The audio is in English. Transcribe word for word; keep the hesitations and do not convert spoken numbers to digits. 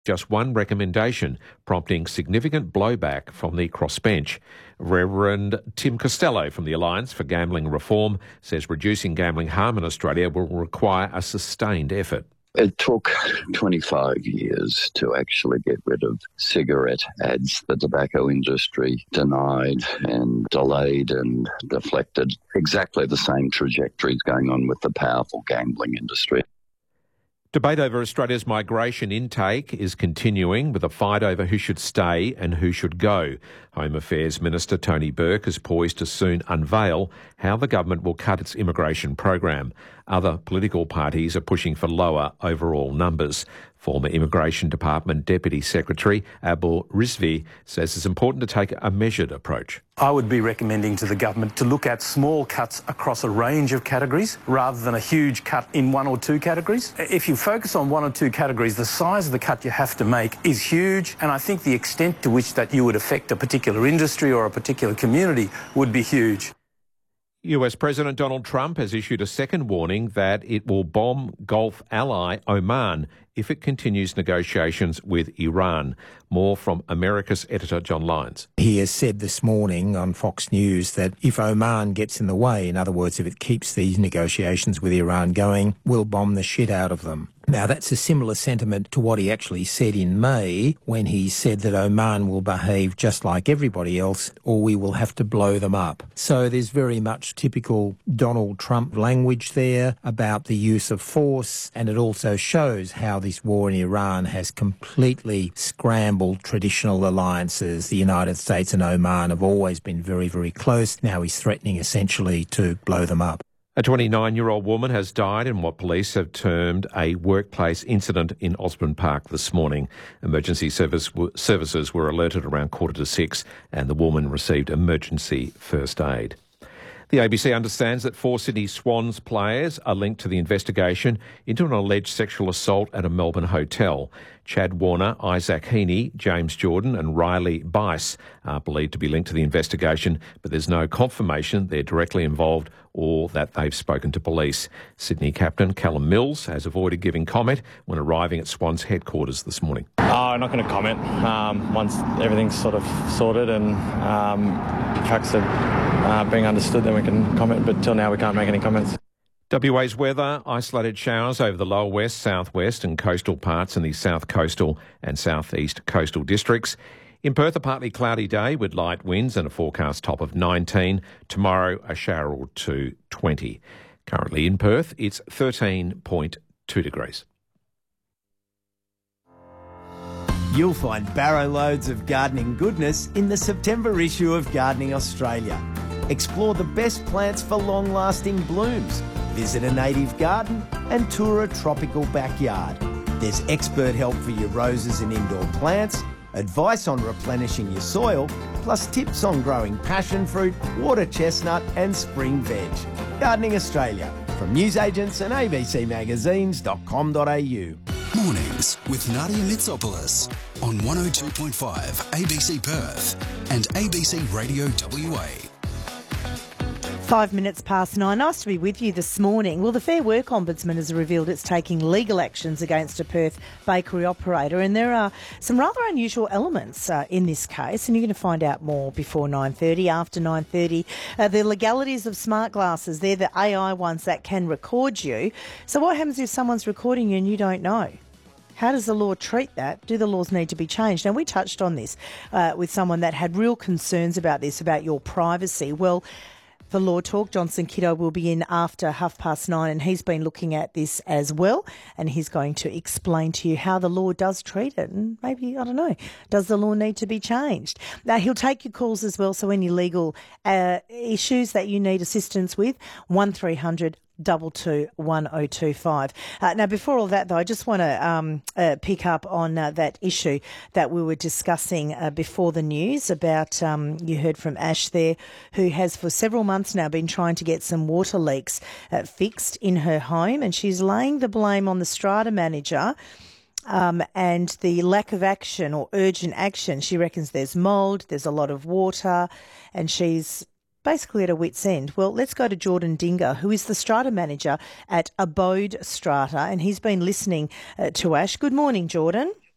just one recommendation, prompting significant blowback from the crossbench. Reverend Tim Costello from the Alliance for Gambling Reform says reducing gambling harm in Australia will require a sustained effort. It took twenty-five years to actually get rid of cigarette ads. The tobacco industry denied and delayed and deflected. Exactly the same trajectory is going on with the powerful gambling industry. Debate over Australia's migration intake is continuing, with a fight over who should stay and who should go. Home Affairs Minister Tony Burke is poised to soon unveil how the government will cut its immigration program. Other political parties are pushing for lower overall numbers. Former Immigration Department Deputy Secretary Abul Rizvi says it's important to take a measured approach. I would be recommending to the government to look at small cuts across a range of categories rather than a huge cut in one or two categories. If you focus on one or two categories, the size of the cut you have to make is huge, and I think the extent to which that you would affect a particular industry or a particular community would be huge. U S President Donald Trump has issued a second warning that it will bomb Gulf ally Oman if it continues negotiations with Iran. More from America's editor John Lyons. He has said this morning on Fox News that if Oman gets in the way, in other words, if it keeps these negotiations with Iran going, we'll bomb the shit out of them. Now, that's a similar sentiment to what he actually said in May when he said that Oman will behave just like everybody else or we will have to blow them up. So there's very much typical Donald Trump language there about the use of force, and it also shows how this war in Iran has completely scrambled traditional alliances. The United States and Oman have always been very, very close. Now he's threatening essentially to blow them up. A twenty-nine-year-old woman has died in what police have termed a workplace incident in Osborne Park this morning. Emergency service w- services were alerted around quarter to six and the woman received emergency first aid. The A B C understands that four Sydney Swans players are linked to the investigation into an alleged sexual assault at a Melbourne hotel. Chad Warner, Isaac Heaney, James Jordan and Riley Bice are believed to be linked to the investigation, but there's no confirmation they're directly involved or that they've spoken to police. Sydney captain Callum Mills has avoided giving comment when arriving at Swans headquarters this morning. Uh, I'm not going to comment. Um, once everything's sort of sorted and um, facts are uh, being understood, then we can comment, but till now we can't make any comments. W A's weather, isolated showers over the lower west, southwest and coastal parts in the south coastal and southeast coastal districts. In Perth, a partly cloudy day with light winds and a forecast top of nineteen. Tomorrow, a shower or two, twenty. Currently in Perth, it's thirteen point two degrees. You'll find barrow loads of gardening goodness in the September issue of Gardening Australia. Explore the best plants for long-lasting blooms. Visit a native garden and tour a tropical backyard. There's expert help for your roses and indoor plants, advice on replenishing your soil, plus tips on growing passion fruit, water chestnut and spring veg. Gardening Australia, from newsagents and a b c magazines dot com dot a u. Mornings with Nadia Mitsopoulos on one oh two point five A B C Perth and A B C Radio W A. Five minutes past nine. Nice to be with you this morning. Well, the Fair Work Ombudsman has revealed it's taking legal actions against a Perth bakery operator, and there are some rather unusual elements uh, in this case, and you're going to find out more before nine thirty, after nine thirty. Uh, the legalities of smart glasses, they're the A I ones that can record you. So what happens if someone's recording you and you don't know? How does the law treat that? Do the laws need to be changed? Now, we touched on this uh, with someone that had real concerns about this, about your privacy. Well, for Law Talk, Johnson Kiddo will be in after half past nine, and he's been looking at this as well, and he's going to explain to you how the law does treat it, and maybe, I don't know, does the law need to be changed? Now, he'll take your calls as well, so any legal uh, issues that you need assistance with, one three hundred double two one oh two five. Uh, now, before all that, though, I just want to um, uh, pick up on uh, that issue that we were discussing uh, before the news about, um, you heard from Ash there, who has for several months now been trying to get some water leaks uh, fixed in her home, and she's laying the blame on the strata manager Um, and the lack of action or urgent action. She reckons there's mould, there's a lot of water, and she's basically at a wit's end. Well, let's go to Jordan Dinger, who is the strata manager at Abode Strata, and he's been listening uh, to Ash. Good morning, Jordan.